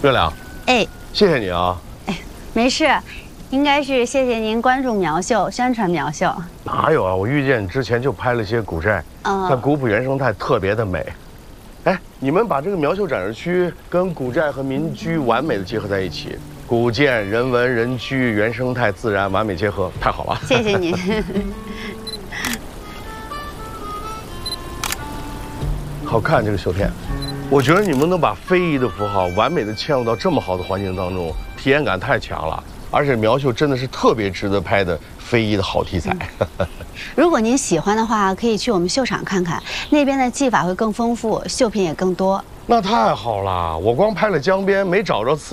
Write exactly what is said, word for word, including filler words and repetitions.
月亮， 哎， 谢谢你啊。 哎，没事，应该是谢谢您关注苗绣，宣传苗绣。 哪有啊？我遇见你之前就拍了些古寨， 嗯， 看古朴原生态特别的美。哎，你们把这个苗绣展示区跟古寨和民居完美的结合在一起，古建、人文、人居、原生态、自然完美结合，太好了。 谢谢您。 好看这个绣片，我觉得你们能把非遗的符号完美的嵌入到这么好的环境当中，体验感太强了。而且苗绣真的是特别值得拍的非遗的好题材。嗯、 如果您喜欢的话，可以去我们绣场看看，那边的技法会更丰富，绣品也更多。 那太好了，我光拍了江边，没找着瓷。